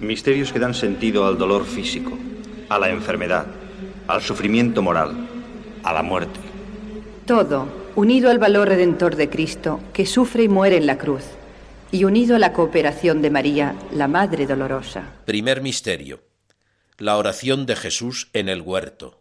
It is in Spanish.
Misterios que dan sentido al dolor físico, a la enfermedad, al sufrimiento moral, a la muerte. Todo unido al valor redentor de Cristo, que sufre y muere en la cruz, y unido a la cooperación de María, la Madre Dolorosa. Primer misterio: la oración de Jesús en el huerto.